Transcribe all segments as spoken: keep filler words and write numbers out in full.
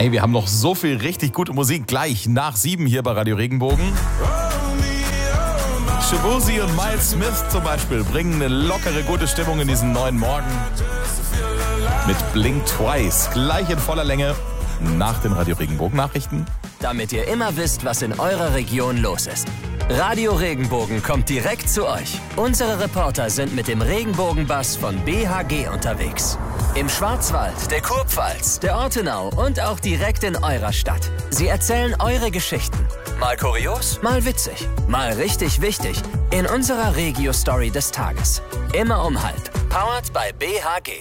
Hey, wir haben noch so viel richtig gute Musik gleich nach sieben hier bei Radio Regenbogen. Shaboozey und Miles Smith zum Beispiel bringen eine lockere, gute Stimmung in diesen neuen Morgen. Mit Blink Twice, gleich in voller Länge nach den Radio Regenbogen Nachrichten. Damit ihr immer wisst, was in eurer Region los ist. Radio Regenbogen kommt direkt zu euch. Unsere Reporter sind mit dem Regenbogenbus von B H G unterwegs. Im Schwarzwald, der Kurpfalz, der Ortenau und auch direkt in eurer Stadt. Sie erzählen eure Geschichten. Mal kurios, mal witzig, mal richtig wichtig. In unserer Regio-Story des Tages. Immer um halb. Powered by B H G.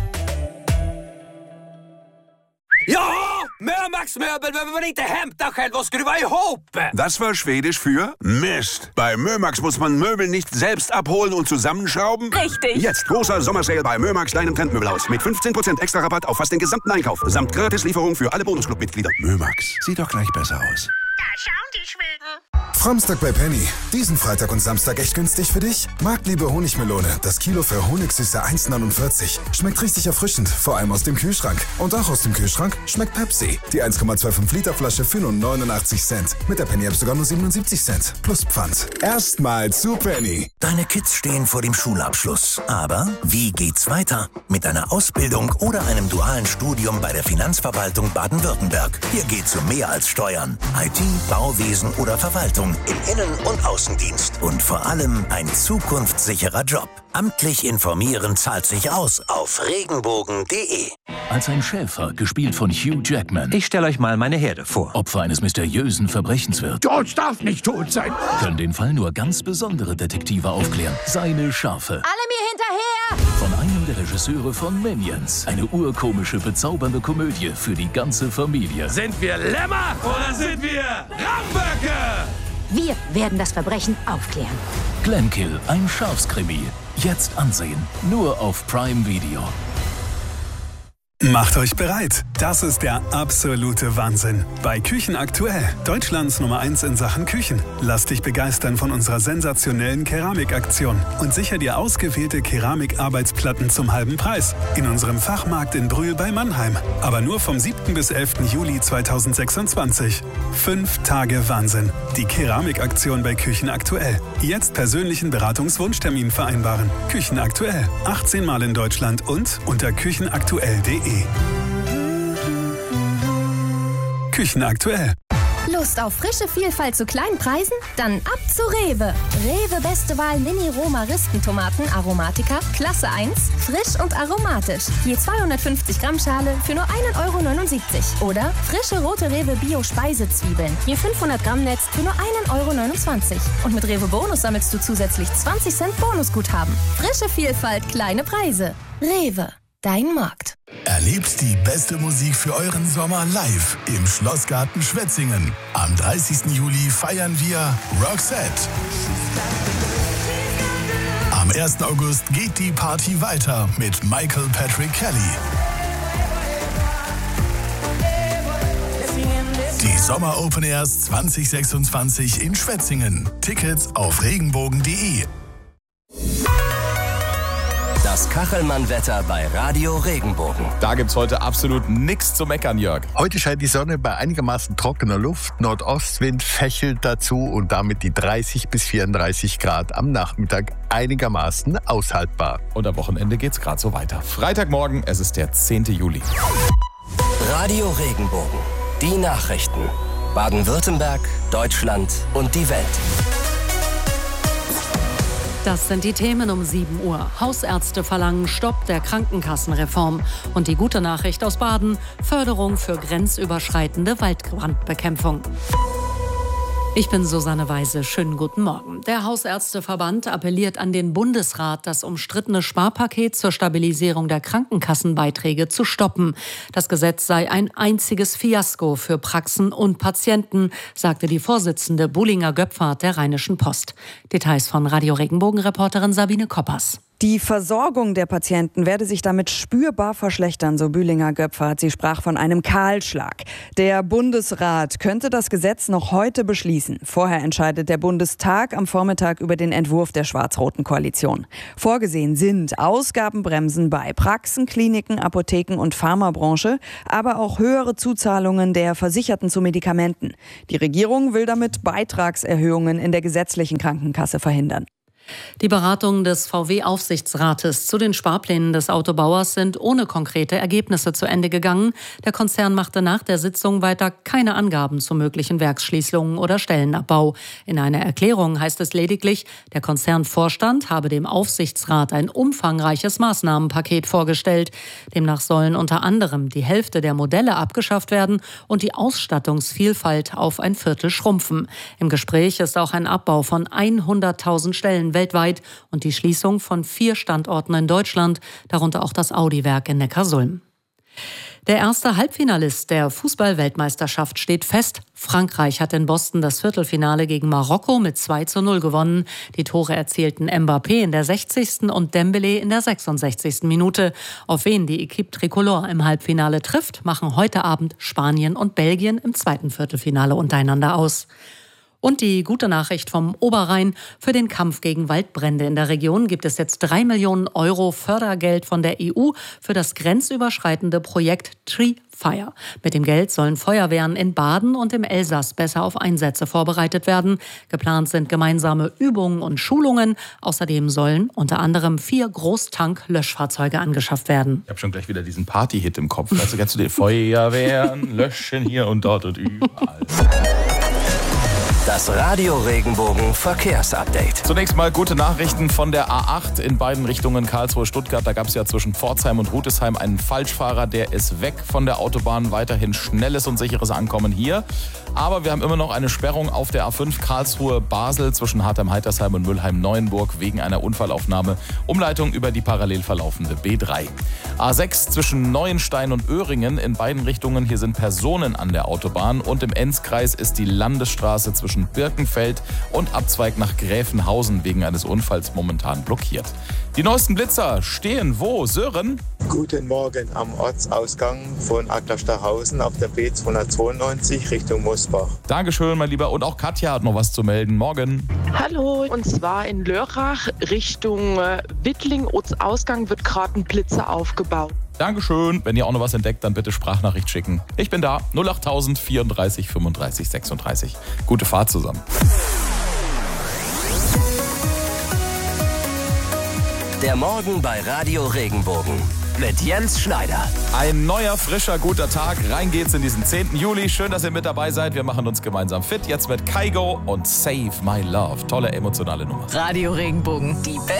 Ja, Mömax Möbel behöver man inte hämta själv och skruva ihop. Das war Schwedisch für Mist. Bei Mömax muss man Möbel nicht selbst abholen und zusammenschrauben. Richtig. Jetzt großer Sommersale bei Mömax, deinem Trendmöbelhaus. Mit fünfzehn Prozent extra Rabatt auf fast den gesamten Einkauf. Samt Gratislieferung für alle Bonusclub-Mitglieder. Mömax, sieht doch gleich besser aus. Da schauen die Schweden. Framstag bei Penny. Diesen Freitag und Samstag echt günstig für dich? Marktliebe Honigmelone. Das Kilo für Honigsüße eins neunundvierzig. Schmeckt richtig erfrischend, vor allem aus dem Kühlschrank. Und auch aus dem Kühlschrank schmeckt Pepsi. Die eins Komma fünfundzwanzig Liter Flasche für nur neunundachtzig Cent. Mit der Penny-App sogar nur siebenundsiebzig Cent. Plus Pfand. Erstmal zu Penny. Deine Kids stehen vor dem Schulabschluss. Aber wie geht's weiter? Mit einer Ausbildung oder einem dualen Studium bei der Finanzverwaltung Baden-Württemberg. Hier geht's um mehr als Steuern. I T, Bauwesen oder Verwaltung im Innen- und Außendienst. Und vor allem ein zukunftssicherer Job. Amtlich informieren zahlt sich aus auf regenbogen punkt de. Als ein Schäfer, gespielt von Hugh Jackman. Ich stelle euch mal meine Herde vor. Opfer eines mysteriösen Verbrechens wird. George darf nicht tot sein. Können den Fall nur ganz besondere Detektive aufklären. Seine Schafe. Alle mir hinterher! Von einem der Regisseure von Minions. Eine urkomische, bezaubernde Komödie für die ganze Familie. Sind wir Lämmer oder sind wir Ramböcke? Wir werden das Verbrechen aufklären. Glenkill, ein Schafskrimi. Jetzt ansehen. Nur auf Prime Video. Macht euch bereit. Das ist der absolute Wahnsinn. Bei Küchen aktuell. Deutschlands Nummer eins in Sachen Küchen. Lass dich begeistern von unserer sensationellen Keramikaktion und sicher dir ausgewählte Keramikarbeitsplatten zum halben Preis. In unserem Fachmarkt in Brühl bei Mannheim. Aber nur vom siebten bis elften Juli zweitausendsechsundzwanzig. Fünf Tage Wahnsinn. Die Keramikaktion bei Küchen aktuell. Jetzt persönlichen Beratungswunschtermin vereinbaren. Küchen aktuell. achtzehn Mal in Deutschland und unter küchenaktuell punkt de. Küchen aktuell. Lust auf frische Vielfalt zu kleinen Preisen? Dann ab zu Rewe. Rewe Beste Wahl Mini Roma Rispentomaten Aromatica, Klasse eins, frisch und aromatisch. Je zweihundertfünfzig Gramm Schale für nur ein Euro neunundsiebzig. Oder frische rote Rewe Bio Speisezwiebeln. Je fünfhundert Gramm Netz für nur ein Euro neunundzwanzig. Und mit Rewe Bonus sammelst du zusätzlich zwanzig Cent Bonusguthaben. Frische Vielfalt, kleine Preise. Rewe. Dein Markt. Erlebt die beste Musik für euren Sommer live im Schlossgarten Schwetzingen. Am dreißigsten Juli feiern wir Roxette. Am ersten August geht die Party weiter mit Michael Patrick Kelly. Die Sommer Open Airs zwanzig sechsundzwanzig in Schwetzingen. Tickets auf regenbogen punkt de. Das Kachelmann-Wetter bei Radio Regenbogen. Da gibt's heute absolut nichts zu meckern, Jörg. Heute scheint die Sonne bei einigermaßen trockener Luft. Nordostwind fächelt dazu und damit die dreißig bis vierunddreißig Grad am Nachmittag einigermaßen aushaltbar. Und am Wochenende geht's gerade so weiter. Freitagmorgen, es ist der zehnten Juli. Radio Regenbogen. Die Nachrichten. Baden-Württemberg, Deutschland und die Welt. Das sind die Themen um sieben Uhr. Hausärzte verlangen Stopp der Krankenkassenreform. Und die gute Nachricht aus Baden: Förderung für grenzüberschreitende Waldbrandbekämpfung. Ich bin Susanne Weise. Schönen guten Morgen. Der Hausärzteverband appelliert an den Bundesrat, das umstrittene Sparpaket zur Stabilisierung der Krankenkassenbeiträge zu stoppen. Das Gesetz sei ein einziges Fiasko für Praxen und Patienten, sagte die Vorsitzende Bullinger Göpfert der Rheinischen Post. Details von Radio Regenbogen-Reporterin Sabine Koppers. Die Versorgung der Patienten werde sich damit spürbar verschlechtern, so Bühlinger-Göpfert. Sie sprach von einem Kahlschlag. Der Bundesrat könnte das Gesetz noch heute beschließen. Vorher entscheidet der Bundestag am Vormittag über den Entwurf der schwarz-roten Koalition. Vorgesehen sind Ausgabenbremsen bei Praxen, Kliniken, Apotheken und Pharmabranche, aber auch höhere Zuzahlungen der Versicherten zu Medikamenten. Die Regierung will damit Beitragserhöhungen in der gesetzlichen Krankenkasse verhindern. Die Beratungen des V W-Aufsichtsrates zu den Sparplänen des Autobauers sind ohne konkrete Ergebnisse zu Ende gegangen. Der Konzern machte nach der Sitzung weiter keine Angaben zu möglichen Werksschließungen oder Stellenabbau. In einer Erklärung heißt es lediglich, der Konzernvorstand habe dem Aufsichtsrat ein umfangreiches Maßnahmenpaket vorgestellt. Demnach sollen unter anderem die Hälfte der Modelle abgeschafft werden und die Ausstattungsvielfalt auf ein Viertel schrumpfen. Im Gespräch ist auch ein Abbau von hunderttausend Stellen weltweit und die Schließung von vier Standorten in Deutschland, darunter auch das Audi-Werk in Neckarsulm. Der erste Halbfinalist der Fußball-Weltmeisterschaft steht fest. Frankreich hat in Boston das Viertelfinale gegen Marokko mit zwei zu null gewonnen. Die Tore erzielten Mbappé in der sechzigsten und Dembélé in der sechsundsechzigsten Minute. Auf wen die Equipe Tricolore im Halbfinale trifft, machen heute Abend Spanien und Belgien im zweiten Viertelfinale untereinander aus. Und die gute Nachricht vom Oberrhein: Für den Kampf gegen Waldbrände in der Region gibt es jetzt drei Millionen Euro Fördergeld von der E U für das grenzüberschreitende Projekt Tree Fire. Mit dem Geld sollen Feuerwehren in Baden und im Elsass besser auf Einsätze vorbereitet werden. Geplant sind gemeinsame Übungen und Schulungen. Außerdem sollen unter anderem vier Großtank-Löschfahrzeuge angeschafft werden. Ich habe schon gleich wieder diesen Party-Hit im Kopf. Also kennst du den? Feuerwehren löschen hier und dort und überall. Das Radio Regenbogen Verkehrsupdate. Zunächst mal gute Nachrichten von der A acht in beiden Richtungen Karlsruhe-Stuttgart. Da gab es ja zwischen Pforzheim und Rüdesheim einen Falschfahrer, der ist weg von der Autobahn. Weiterhin schnelles und sicheres Ankommen hier. Aber wir haben immer noch eine Sperrung auf der A fünf Karlsruhe-Basel zwischen Hartheim-Heitersheim und Mülheim-Neuenburg wegen einer Unfallaufnahme. Umleitung über die parallel verlaufende B drei. A sechs zwischen Neuenstein und Öhringen in beiden Richtungen. Hier sind Personen an der Autobahn. Und im Enzkreis ist die Landesstraße zwischen Birkenfeld und Abzweig nach Gräfenhausen wegen eines Unfalls momentan blockiert. Die neuesten Blitzer stehen wo, Sören? Guten Morgen am Ortsausgang von Adlerstachhausen auf der B zweihundertzweiundneunzig Richtung Mosbach. Dankeschön, mein Lieber. Und auch Katja hat noch was zu melden. Morgen. Hallo, und zwar in Lörrach Richtung Wittling, Ortsausgang wird gerade ein Blitzer aufgebaut. Dankeschön. Wenn ihr auch noch was entdeckt, dann bitte Sprachnachricht schicken. Ich bin da. null achttausend vierunddreißig fünfunddreißig sechsunddreißig. Gute Fahrt zusammen. Der Morgen bei Radio Regenbogen mit Jens Schneider. Ein neuer, frischer, guter Tag. Rein geht's in diesen zehnten Juli. Schön, dass ihr mit dabei seid. Wir machen uns gemeinsam fit. Jetzt mit Kygo und Save My Love. Tolle emotionale Nummer. Radio Regenbogen, die